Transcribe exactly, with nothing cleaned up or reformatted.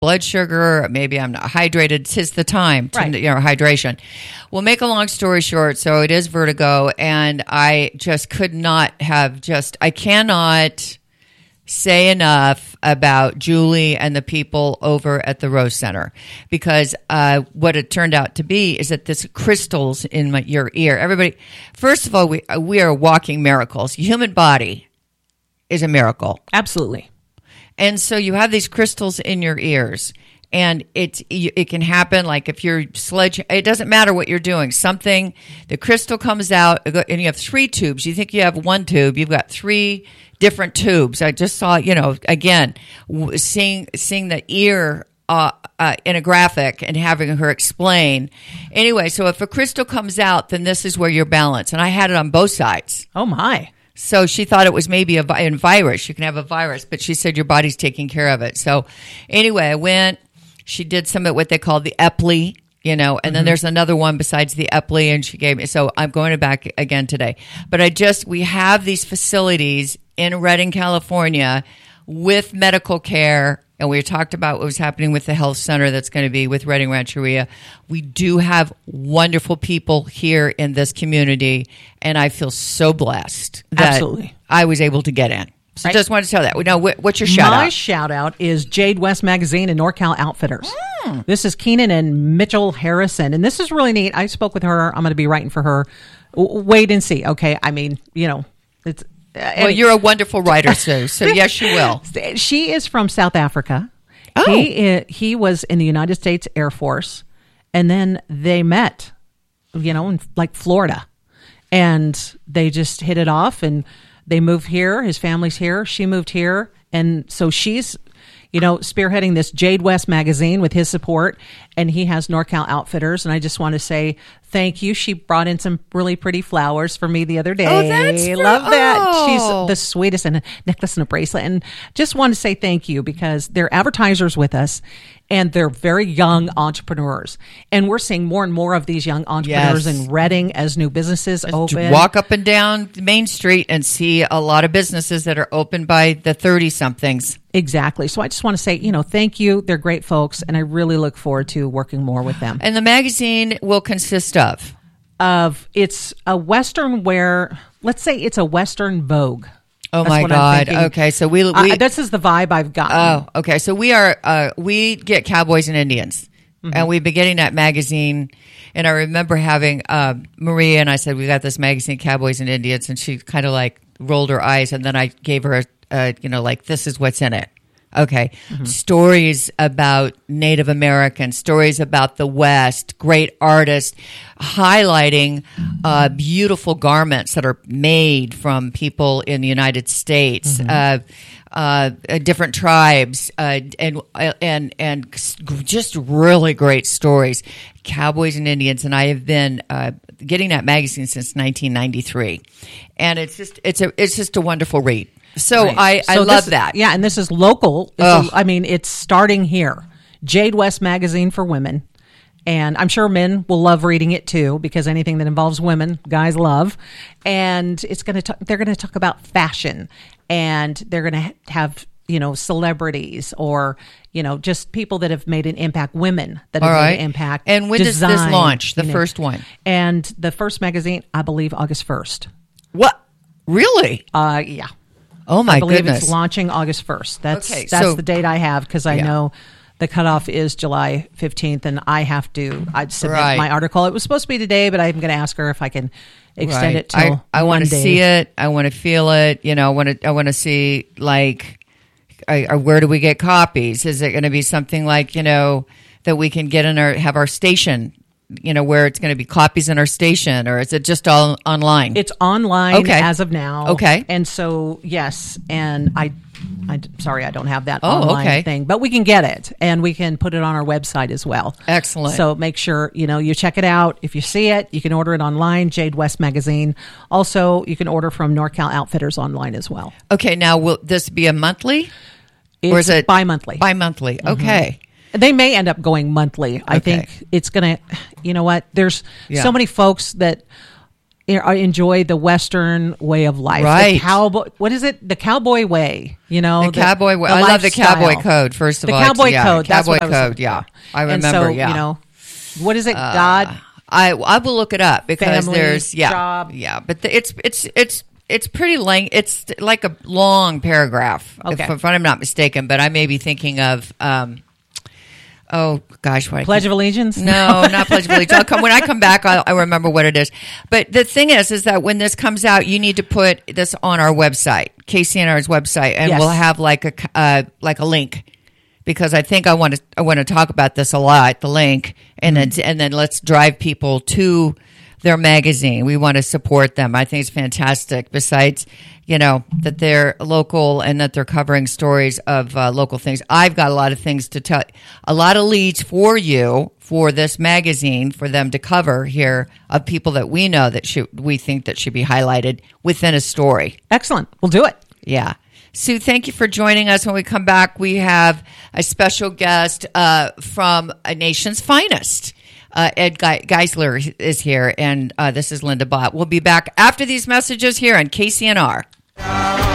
blood sugar, maybe I'm not hydrated. Tis the time to, Right. you know, hydration. Well, make a long story short, so it is vertigo, and I just could not have just, I cannot say enough about Julie and the people over at the Rose Center, because uh, what it turned out to be is that this crystals in my, your ear. Everybody, first of all, we we are walking miracles. Human body is a miracle, Absolutely. and so you have these crystals in your ears. And it it can happen like if you're sledge. It doesn't matter what you're doing. Something, the crystal comes out, and you have three tubes. You think you have one tube, you've got three different tubes. I just saw, you know, again, seeing seeing the ear uh, uh, in a graphic and having her explain. Anyway, so if a crystal comes out, then this is where you're balanced. And I had it on both sides. Oh, my. So she thought it was maybe a, vi- a virus. You can have a virus, but she said your body's taking care of it. So anyway, I went. She did some of what they call the Epley, you know, and mm-hmm. then there's another one besides the Epley, and she gave me. So I'm going back again today. But I just, we have these facilities in Redding, California, with medical care, and we talked about what was happening with the health center that's going to be with Redding Rancheria. We do have wonderful people here in this community, and I feel so blessed that Absolutely. I was able to get in. So Right. just wanted to tell that. Now, what's your shout My out? shout out is Jade West Magazine and NorCal Outfitters. Mm. This is Keenan and Mitchell Harrison. And this is really neat. I spoke with her. I'm going to be writing for her. W- Wait and see. Okay. I mean, you know, it's. Uh, Well, any- you're a wonderful writer, Sue. So yes, you will. She is from South Africa. Oh. He, i- he was in the United States Air Force. And then they met, you know, in like Florida. And they just hit it off, and they moved here. His family's here. She moved here. And so she's, you know, spearheading this Jade West magazine with his support. And he has NorCal Outfitters. And I just want to say thank you. She brought in some really pretty flowers for me the other day. Oh, that's for- Love that. oh. She's the sweetest, and a necklace and a bracelet. And just want to say thank you, because they're advertisers with us, and they're very young entrepreneurs. And we're seeing more and more of these young entrepreneurs Yes. in Redding as new businesses open. Walk up and down Main Street and see a lot of businesses that are open by the thirty-somethings. Exactly. So I just want to say, you know, thank you. They're great folks, and I really look forward to working more with them. And the magazine will consist of? Of it's a Western wear. Let's say it's a Western Vogue. Oh, That's my what I'm God. thinking. Okay, so we... we Uh, this is the vibe I've gotten. Oh, okay. So we are, uh, we get Cowboys and Indians. Mm-hmm. And we've been getting that magazine. And I remember having uh, Maria, and I said, we got this magazine, Cowboys and Indians. And she kind of like rolled her eyes. And then I gave her, a, a, you know, like, this is what's in it. Okay. Mm-hmm. Stories about Native Americans, stories about the West, great artists, highlighting uh, beautiful garments that are made from people in the United States, mm-hmm. uh, uh, different tribes, uh, and and and just really great stories. Cowboys and Indians, and I have been uh, getting that magazine since nineteen ninety-three, and it's just it's a it's just a wonderful read. So Right. I, I So love this- that. Yeah, and this is local. It's Ugh. a- I mean, it's starting here. Jade West Magazine for women. And I'm sure men will love reading it too, because anything that involves women, guys love. And it's going to they're going to talk about fashion, and they're going to have, you know, celebrities, or, you know, just people that have made an impact, women that have All made right. an impact. And when does this design, launch, the you know. first one? And the first magazine, I believe, August first. What? Really? Uh, yeah. Oh my I believe goodness! it's launching August first. That's Okay, that's so- the date I have, because I Yeah. know the cutoff is July fifteenth, and I have to I'd submit Right. my article. It was supposed to be today, but I'm going to ask her if I can extend Right. it till I, I want to Monday. see it. I want to feel it. You know, I want to. I want to see like, I, I, where do we get copies? Is it going to be something like, you know, that we can get in our have our station? You know, where it's going to be copies in our station, or is it just all online? It's online Okay. as of now. Okay. And so, yes, and I, I sorry, I don't have that Oh, online okay. thing, but we can get it, and we can put it on our website as well. Excellent. So make sure, you know, you check it out. If you see it, you can order it online, Jade West Magazine. Also, you can order from NorCal Outfitters online as well. Okay, now will this be a monthly? It's Or is it bi-monthly. Bi-monthly. Okay. They may end up going monthly. I Okay. think it's going to, you know what, there's Yeah. so many folks that I enjoy the Western way of life. Right. The cowboy, what is it? The cowboy way, you know? The, the cowboy way. I love the cowboy code, first of the all. The cowboy yeah, code. That's cowboy what I was code, yeah. I remember, and so, yeah. you know, what is it? Uh, God? I I will look it up because family, there's, yeah. job. Yeah, but the, it's, it's, it's, it's pretty lang. It's like a long paragraph, Okay. if, if I'm not mistaken, but I may be thinking of, um, oh gosh, what Pledge of Allegiance? No, not Pledge of Allegiance. I'll come, when I come back, I'll, I remember what it is. But the thing is, is that when this comes out, you need to put this on our website, K C N R's website, and Yes. we'll have like a uh, like a link because I think I want to I want to talk about this a lot. The link, and then and then let's drive people to their magazine. We want to support them. I think it's fantastic. Besides, you know, that they're local and that they're covering stories of uh, local things. I've got a lot of things to tell, a lot of leads for you for this magazine for them to cover here of people that we know that should, we think that should be highlighted within a story. Excellent. We'll do it. Yeah. Sue, thank you for joining us. When we come back, we have a special guest uh, from a nation's finest. Uh, Ed Ge- Geisler is here, and uh, this is Linda Bott. We'll be back after these messages here on K C N R.